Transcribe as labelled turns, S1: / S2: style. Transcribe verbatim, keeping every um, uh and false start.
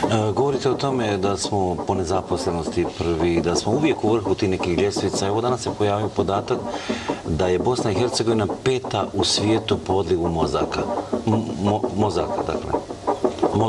S1: Govorite o tome da smo po nezaposlenosti prvi, da smo uvijek u vrhu tih nekih ljestvica. Evo danas se pojavio podatak da je Bosna i Hercegovina peta u svijetu po odlivu mozaka. Mo, mozaka, dakle.